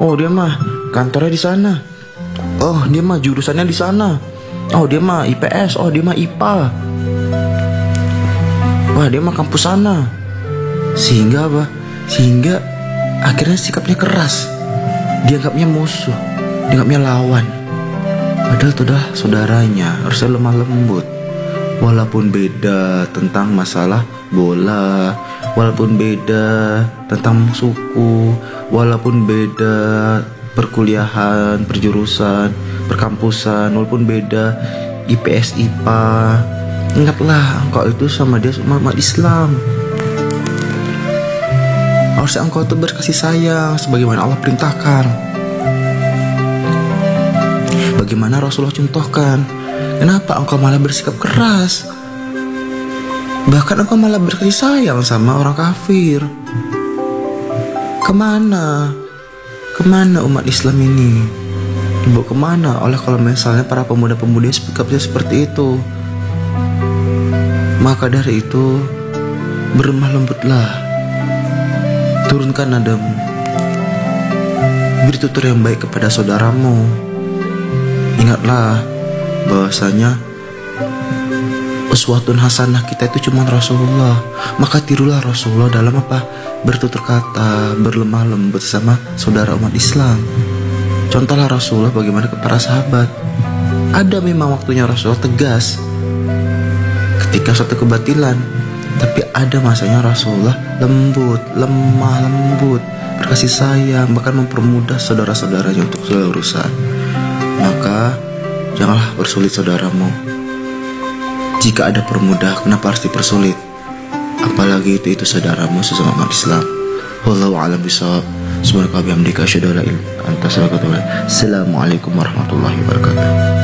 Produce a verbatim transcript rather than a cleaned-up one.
Oh dia mah kantornya di sana. Oh dia mah jurusannya di sana. Oh dia mah I P S. Oh dia mah I P A. Wah dia mah kampus sana. Sehingga apa? Sehingga akhirnya sikapnya keras. Dianggapnya musuh, dianggapnya lawan. Padahal itu dah saudaranya, harusnya lemah lembut. Walaupun beda tentang masalah bola, walaupun beda tentang suku, walaupun beda perkuliahan, perjurusan, perkampusan, walaupun beda I P S I P A, ingatlah engkau itu sama dia umat Islam. Harusnya engkau itu berkasih sayang sebagaimana Allah perintahkan, bagaimana Rasulullah contohkan. Kenapa engkau malah bersikap keras? Bahkan engkau malah berkasih sayang sama orang kafir. Kemana? Kemana umat Islam ini? Dibawa kemana oleh kalau misalnya para pemuda-pemudi sikapnya seperti itu? Maka dari itu, berlemah lembutlah, turunkan nadamu, beri tutur yang baik kepada saudaramu. Ingatlah bahwasanya uswatun hasanah kita itu cuma Rasulullah. Maka tirulah Rasulullah dalam apa? Bertutur kata, berlemah lembut sama saudara umat Islam. Contohlah Rasulullah bagaimana ke para sahabat. Ada memang waktunya Rasulullah tegas ketika suatu kebatilan, tapi ada masanya Rasulullah lembut, lemah lembut, berkasih sayang, bahkan mempermudah saudara-saudaranya untuk segala urusan. Maka janganlah persulit saudaramu. Jika ada permudah, kenapa harus dipersulit? Apalagi itu itu saudaramu sesama umat Islam. Wallahu a'lam bishawab. Subhanaka wa bihamdika asyhadu an la ilaha illa anta astaghfiruka wa atubu ilaik. Assalamualaikum warahmatullahi wabarakatuh.